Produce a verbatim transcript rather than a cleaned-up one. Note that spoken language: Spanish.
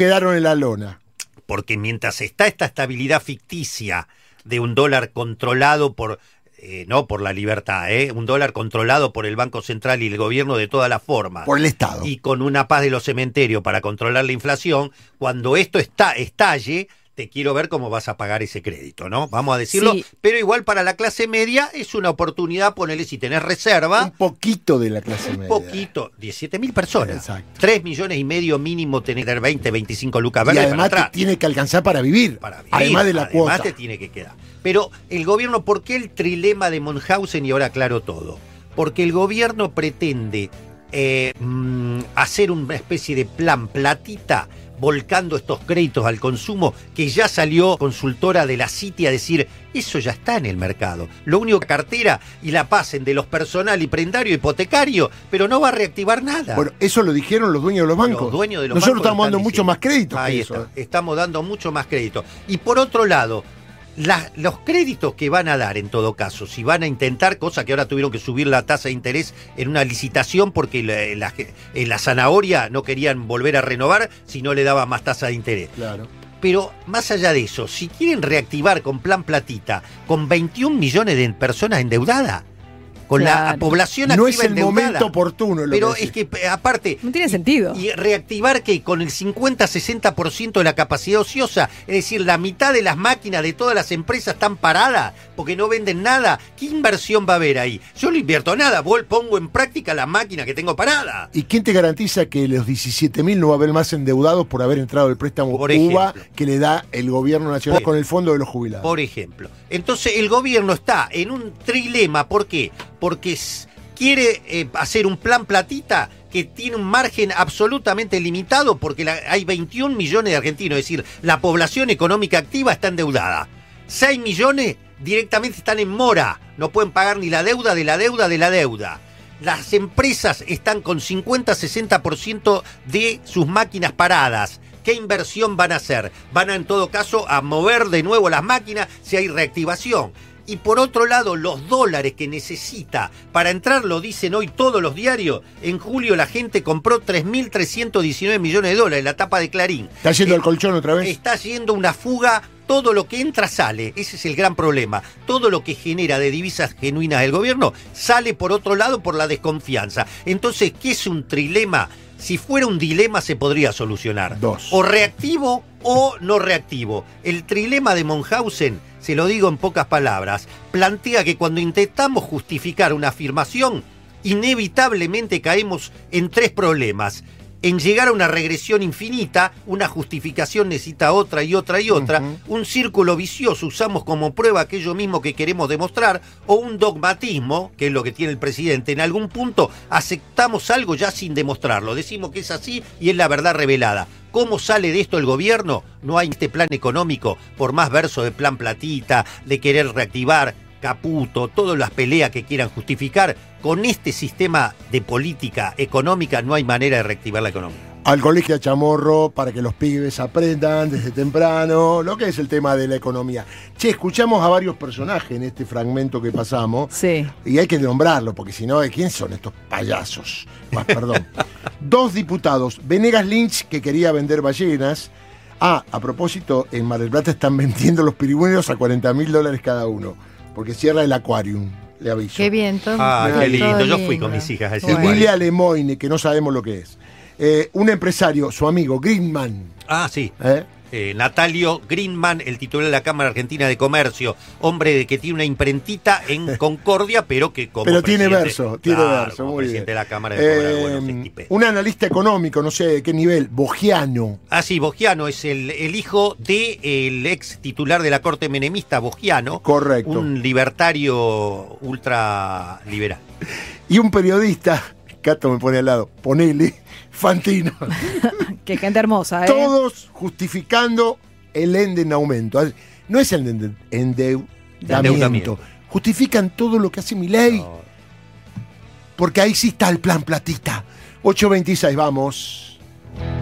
quedaron en la lona? Porque mientras está esta estabilidad ficticia de un dólar controlado por... Eh, no por la libertad, ¿eh? Un dólar controlado por el Banco Central y el gobierno de todas las formas. Por el Estado. Y con una paz de los cementerios para controlar la inflación, cuando esto está, estalle, te quiero ver cómo vas a pagar ese crédito, ¿no? Vamos a decirlo. Sí. Pero igual para la clase media es una oportunidad, ponele si tenés reserva. Un poquito de la clase un media. Un poquito. diecisiete mil personas. Exacto. tres millones y medio mínimo tener veinte, veinticinco lucas verdes. Y además para te tiene que alcanzar para vivir. Para vivir. Además de la además cuota. te tiene que quedar. Pero el gobierno, ¿por qué el trilema de Monhausen? Y ahora aclaro todo. Porque el gobierno pretende eh, mm, hacer una especie de plan platita, volcando estos créditos al consumo, que ya salió consultora de la Citi a decir, eso ya está en el mercado. Lo único que cartera y la pasen de los personal y prendario hipotecario, pero no va a reactivar nada. Bueno, eso lo dijeron los dueños de los bancos. Los dueños de los Nosotros bancos estamos dando mucho más crédito. Ahí que está, eso. estamos dando mucho más crédito. Y por otro lado, La, los créditos que van a dar en todo caso, si van a intentar, cosa que ahora tuvieron que subir la tasa de interés en una licitación porque la, la, la zanahoria no querían volver a renovar si no le daban más tasa de interés. Claro. Pero más allá de eso, si quieren reactivar con plan platita, con veintiún millones de personas endeudadas, con claro. la población activa no es el endeudada, momento oportuno. Lo pero que es que aparte... No tiene sentido. Y, y reactivar que con el cincuenta a sesenta por ciento de la capacidad ociosa, es decir, la mitad de las máquinas de todas las empresas están paradas porque no venden nada. ¿Qué inversión va a haber ahí? Yo no invierto nada, pongo en práctica la máquina que tengo parada. ¿Y quién te garantiza que los diecisiete mil no va a haber más endeudados por haber entrado el préstamo por U V A ejemplo, que le da el gobierno nacional por, con el fondo de los jubilados? Por ejemplo. Entonces el gobierno está en un trilema. ¿Por qué? Porque quiere eh, hacer un plan platita que tiene un margen absolutamente limitado porque la, hay veintiún millones de argentinos, es decir, la población económica activa está endeudada. seis millones directamente están en mora, no pueden pagar ni la deuda de la deuda de la deuda. Las empresas están con cincuenta a sesenta por ciento de sus máquinas paradas. ¿Qué inversión van a hacer? Van a, en todo caso, a mover de nuevo las máquinas si hay reactivación. Y por otro lado, los dólares que necesita para entrar, lo dicen hoy todos los diarios, en julio la gente compró tres mil trescientos diecinueve millones de dólares, la tapa de Clarín. ¿Está yendo eh, al colchón otra vez? Está yendo una fuga, todo lo que entra sale, ese es el gran problema. Todo lo que genera de divisas genuinas del gobierno sale por otro lado por la desconfianza. Entonces, ¿qué es un trilema? Si fuera un dilema se podría solucionar. Dos. O reactivo o no reactivo. El trilema de Monhausen, se lo digo en pocas palabras, plantea que cuando intentamos justificar una afirmación, inevitablemente caemos en tres problemas. En llegar a una regresión infinita, una justificación necesita otra y otra y otra, uh-huh. Un círculo vicioso, usamos como prueba aquello mismo que queremos demostrar, o un dogmatismo, que es lo que tiene el presidente, en algún punto aceptamos algo ya sin demostrarlo, decimos que es así y es la verdad revelada. ¿Cómo sale de esto el gobierno? No hay este plan económico, por más verso de plan platita, de querer reactivar, Caputo, todas las peleas que quieran justificar, con este sistema de política económica no hay manera de reactivar la economía. Al colegio a Chamorro para que los pibes aprendan desde temprano lo que es el tema de la economía. Che, escuchamos a varios personajes en este fragmento que pasamos. Sí. Y hay que nombrarlo, porque si no, ¿quién son estos payasos? Más, perdón. Dos diputados, Venegas Lynch, que quería vender ballenas. Ah, a propósito, en Mar del Plata están vendiendo los pirigüeños a cuarenta mil dólares cada uno, porque cierra el Aquarium, le aviso. Qué bien, todo. Ah, todo, qué lindo. todo Yo lindo. fui con mis hijas a ese Bueno. Emilia Lemoine, que no sabemos lo que es. Eh, un empresario, su amigo, Greenman. Ah, sí. ¿Eh? Eh, Natalio Greenman, el titular de la Cámara Argentina de Comercio, hombre de que tiene una imprentita en Concordia, pero que como Pero tiene presidente- verso, tiene claro, verso, como muy presidente bien. de la Cámara de cobrar Eh, buenos estipendios. un analista económico, no sé de qué nivel, Bogiano. Ah, sí, Bogiano es el, el hijo del ex titular de la Corte Menemista, Bogiano. Correcto. Un libertario ultraliberal. Y un periodista, Cato me pone al lado, ponele, Fantino. Qué gente hermosa, ¿eh? Todos justificando el endeudamiento. No es el ende- endeudamiento. Endeudamiento. Justifican todo lo que hace Milei. No. Porque ahí sí está el plan platita. ocho veintiséis, vamos.